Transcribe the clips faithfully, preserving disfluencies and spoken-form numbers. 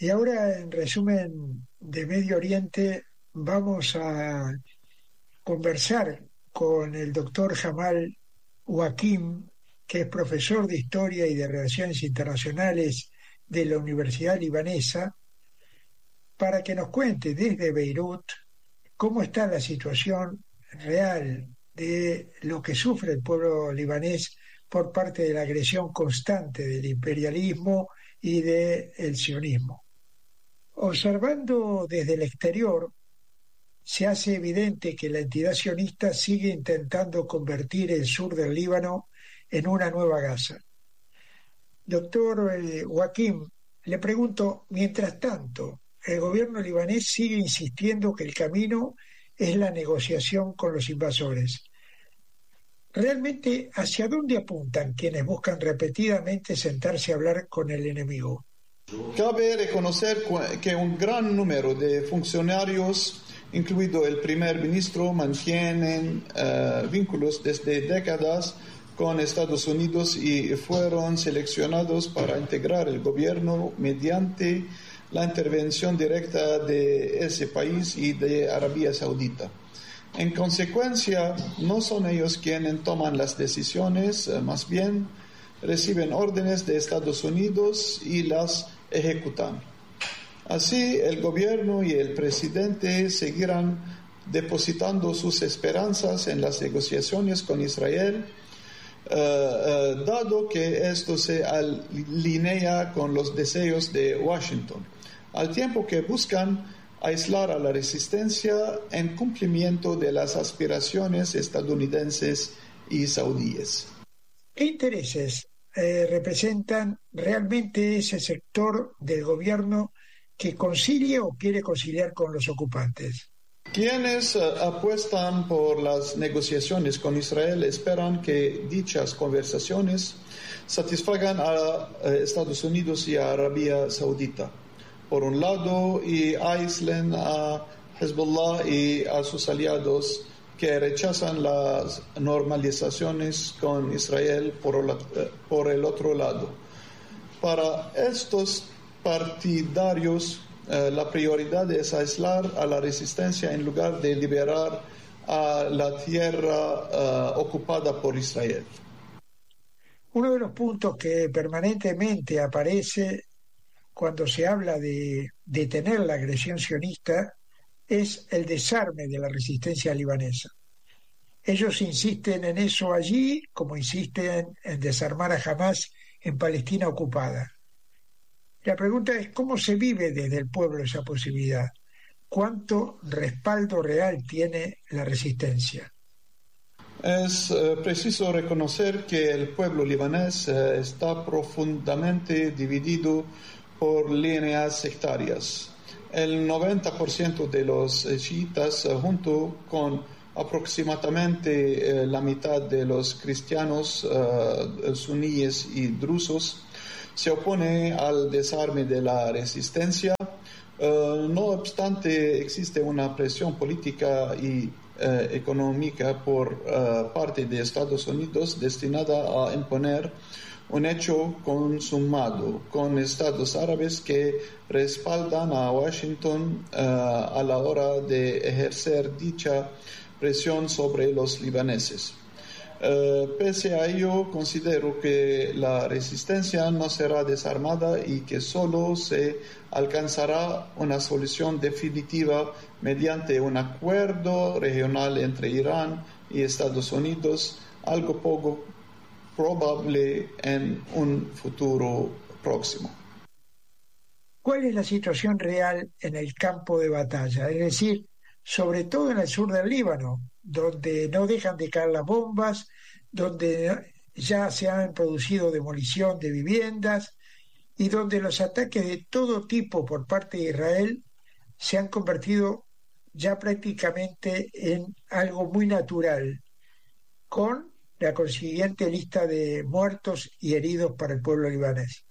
Y ahora, en resumen de Medio Oriente, vamos a conversar con el doctor Jamal Joaquim, que es profesor de Historia y de Relaciones Internacionales de la Universidad Libanesa, para que nos cuente desde Beirut cómo está la situación real de lo que sufre el pueblo libanés por parte de la agresión constante del imperialismo y del sionismo. Observando desde el exterior, se hace evidente que la entidad sionista sigue intentando convertir el sur del Líbano en una nueva Gaza. Doctor eh, Joaquim, le pregunto, mientras tanto, el gobierno libanés sigue insistiendo que el camino es la negociación con los invasores. ¿Realmente hacia dónde apuntan quienes buscan repetidamente sentarse a hablar con el enemigo? Cabe reconocer que un gran número de funcionarios, incluido el primer ministro, mantienen uh, vínculos desde décadas con Estados Unidos y fueron seleccionados para integrar el gobierno mediante la intervención directa de ese país y de Arabia Saudita. En consecuencia, no son ellos quienes toman las decisiones, más bien reciben órdenes de Estados Unidos y las ejecutan. Así, el gobierno y el presidente seguirán depositando sus esperanzas en las negociaciones con Israel, uh, uh, dado que esto se alinea con los deseos de Washington, al tiempo que buscan aislar a la resistencia en cumplimiento de las aspiraciones estadounidenses y saudíes. ¿Qué intereses eh, representan realmente ese sector del gobierno que concilia o quiere conciliar con los ocupantes? Quienes uh, apuestan por las negociaciones con Israel esperan que dichas conversaciones satisfagan a uh, Estados Unidos y a Arabia Saudita, por un lado, y aíslen a Hezbollah y a sus aliados que rechazan las normalizaciones con Israel por, la, por el otro lado. Para estos partidarios, eh, la prioridad es aislar a la resistencia en lugar de liberar a la tierra uh, ocupada por Israel. Uno de los puntos que permanentemente aparece cuando se habla de detener la agresión sionista es el desarme de la resistencia libanesa. Ellos insisten en eso allí, como insisten en desarmar a Hamás en Palestina ocupada. La pregunta es cómo se vive desde el pueblo esa posibilidad. ¿Cuánto respaldo real tiene la resistencia? Es eh, preciso reconocer que el pueblo libanés eh, está profundamente dividido por líneas sectarias. El noventa por ciento de los chiitas, eh, junto con aproximadamente eh, la mitad de los cristianos eh, suníes y drusos, se opone al desarme de la resistencia. Uh, no obstante, existe una presión política y uh, económica por uh, parte de Estados Unidos destinada a imponer un hecho consumado con estados árabes que respaldan a Washington uh, a la hora de ejercer dicha presión sobre los libaneses. Uh, pese a ello, considero que la resistencia no será desarmada y que solo se alcanzará una solución definitiva mediante un acuerdo regional entre Irán y Estados Unidos, algo poco probable en un futuro próximo. ¿Cuál es la situación real en el campo de batalla? Es decir, sobre todo en el sur del Líbano, donde no dejan de caer las bombas, donde ya se han producido demolición de viviendas y donde los ataques de todo tipo por parte de Israel se han convertido ya prácticamente en algo muy natural, con la consiguiente lista de muertos y heridos para el pueblo libanés.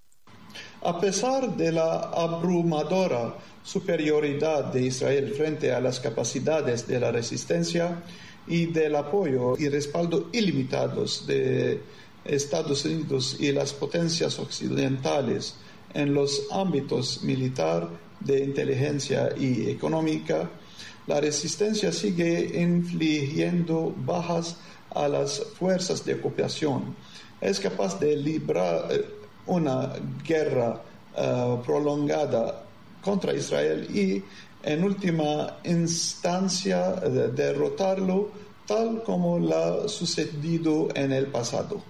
A pesar de la abrumadora superioridad de Israel frente a las capacidades de la resistencia y del apoyo y respaldo ilimitados de Estados Unidos y las potencias occidentales en los ámbitos militar, de inteligencia y económica, la resistencia sigue infligiendo bajas a las fuerzas de ocupación. Es capaz de librar una guerra uh, prolongada contra Israel y, en última instancia, de derrotarlo, tal como lo ha sucedido en el pasado.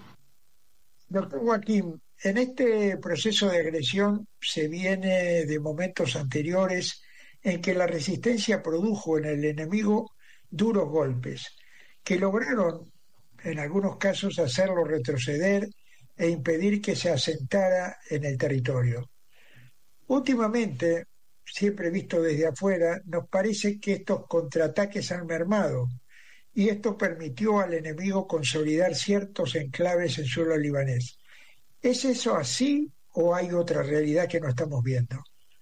Doctor Joaquín, en este proceso de agresión se viene de momentos anteriores en que la resistencia produjo en el enemigo duros golpes, que lograron, en algunos casos, hacerlo retroceder e impedir que se asentara en el territorio. Últimamente, siempre visto desde afuera, nos parece que estos contraataques han mermado, y esto permitió al enemigo consolidar ciertos enclaves en suelo libanés. ¿Es eso así o hay otra realidad que no estamos viendo?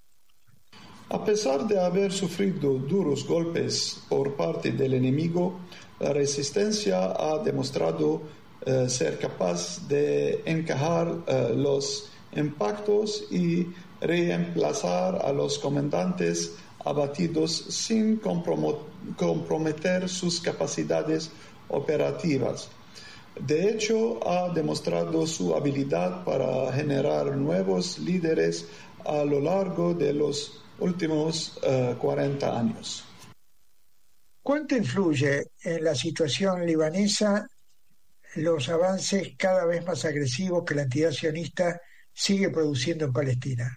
A pesar de haber sufrido duros golpes por parte del enemigo, la resistencia ha demostrado eh, ser capaz de encajar eh, los impactos y reemplazar a los comandantes abatidos sin comprometer sus capacidades operativas. De hecho, ha demostrado su habilidad para generar nuevos líderes a lo largo de los últimos uh, cuarenta años. ¿Cuánto influye en la situación libanesa los avances cada vez más agresivos que la entidad sionista sigue produciendo en Palestina?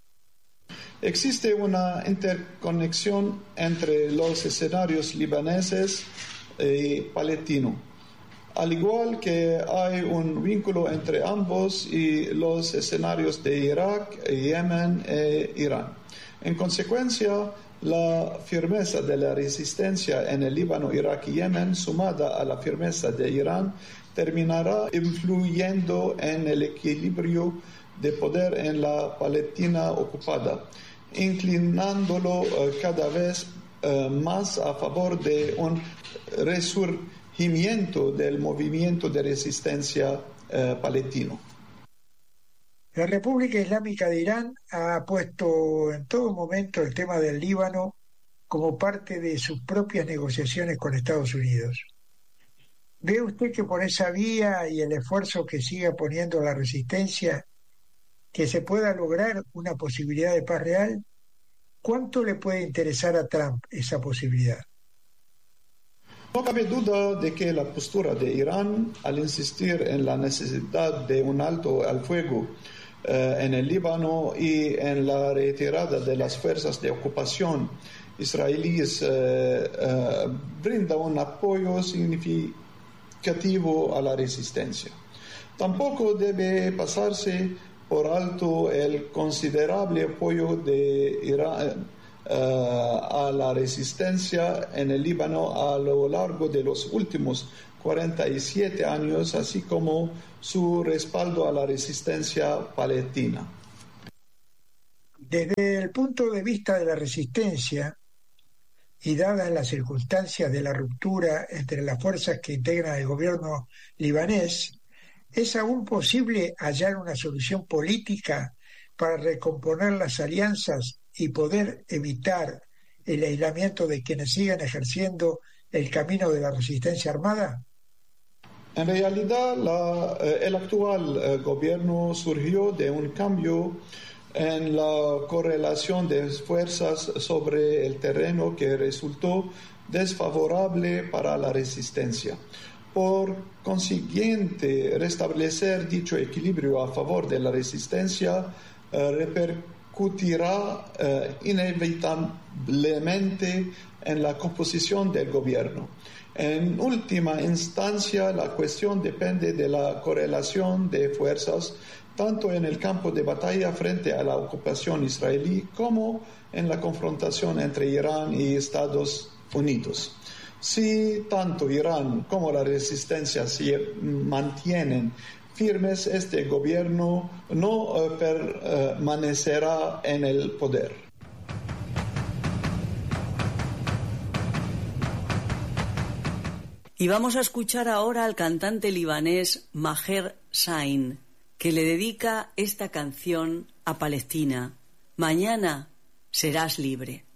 Existe una interconexión entre los escenarios libaneses y palestinos, al igual que hay un vínculo entre ambos y los escenarios de Irak, Yemen e Irán. En consecuencia, la firmeza de la resistencia en el Líbano, Irak y Yemen, sumada a la firmeza de Irán, terminará influyendo en el equilibrio de poder en la Palestina ocupada, inclinándolo uh, cada vez uh, más a favor de un resurgimiento del movimiento de resistencia uh, palestino. La República Islámica de Irán ha puesto en todo momento el tema del Líbano como parte de sus propias negociaciones con Estados Unidos. ¿Ve usted que por esa vía y el esfuerzo que sigue poniendo la resistencia, que se pueda lograr una posibilidad de paz real? ¿Cuánto le puede interesar a Trump esa posibilidad? No cabe duda de que la postura de Irán, al insistir en la necesidad de un alto al fuego eh, en el Líbano y en la retirada de las fuerzas de ocupación israelíes, eh, eh, brinda un apoyo significativo a la resistencia. Tampoco debe pasarse por alto el considerable apoyo de Irán uh, a la resistencia en el Líbano a lo largo de los últimos cuarenta y siete años, así como su respaldo a la resistencia palestina. Desde el punto de vista de la resistencia, y dadas las circunstancias de la ruptura entre las fuerzas que integran el gobierno libanés, ¿es aún posible hallar una solución política para recomponer las alianzas y poder evitar el aislamiento de quienes sigan ejerciendo el camino de la resistencia armada? En realidad, la, el actual eh, gobierno surgió de un cambio en la correlación de fuerzas sobre el terreno que resultó desfavorable para la resistencia. Por consiguiente, restablecer dicho equilibrio a favor de la resistencia eh, repercutirá eh, inevitablemente en la composición del gobierno. En última instancia, la cuestión depende de la correlación de fuerzas tanto en el campo de batalla frente a la ocupación israelí como en la confrontación entre Irán y Estados Unidos. Si tanto Irán como la resistencia se mantienen firmes, este gobierno no uh, permanecerá en el poder. Y vamos a escuchar ahora al cantante libanés Maher Zain, que le dedica esta canción a Palestina. Mañana serás libre.